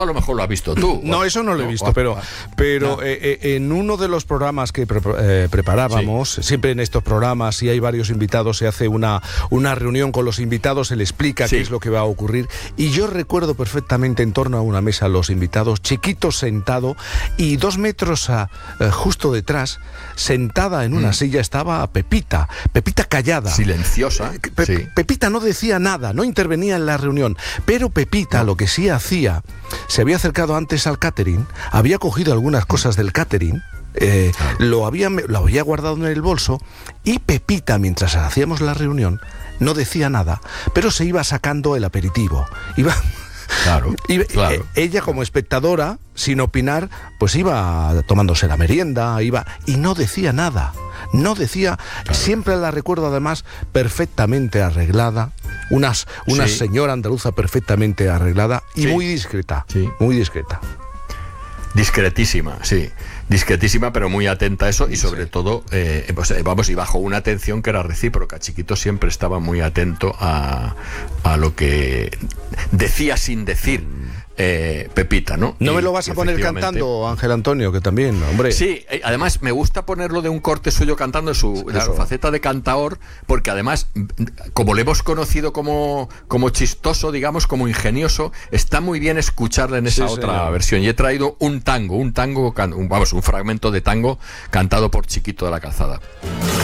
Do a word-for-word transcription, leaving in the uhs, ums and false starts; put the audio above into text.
A lo mejor lo has visto tú. No, eso no lo he visto, pero, pero no. eh, eh, en uno de los programas que pre eh, preparábamos, sí. siempre en estos programas, si hay varios invitados, se hace una, una reunión con los invitados, se le explica sí. qué es lo que va a ocurrir. Y yo recuerdo perfectamente en torno a una mesa los invitados, Chiquito sentado, y dos metros a, eh, justo detrás, sentada en una mm. silla, estaba Pepita. Pepita callada. Silenciosa. Pe sí. Pepita no decía nada, no intervenía en la reunión, pero Pepita no. lo que sí hacía, se había acercado antes al catering, había cogido algunas cosas del catering, eh, claro. lo, había, lo había guardado en el bolso, y Pepita, mientras hacíamos la reunión, no decía nada, pero se iba sacando el aperitivo. Iba... Claro, y, claro. Eh, ella como espectadora, sin opinar, pues iba tomándose la merienda, iba y no decía nada. No decía, claro. siempre la recuerdo además perfectamente arreglada, unas, una sí. señora andaluza perfectamente arreglada y sí. muy discreta, sí. muy discreta. Discretísima, sí, discretísima, pero muy atenta a eso y sobre sí. todo, eh, pues, vamos, y bajo una atención que era recíproca. Chiquito siempre estaba muy atento a, a lo que decía sin decir eh, Pepita, ¿no? No y, me lo vas a poner cantando, Ángel Antonio, que también, hombre. Sí, además me gusta ponerlo de un corte suyo cantando de su, claro. de su faceta de cantaor, porque además, como le hemos conocido como, como chistoso, digamos, como ingenioso, está muy bien escucharle en esa sí, otra señor. versión. Y he traído un tango, un tango, un, vamos, un fragmento de tango cantado por Chiquito de la Calzada.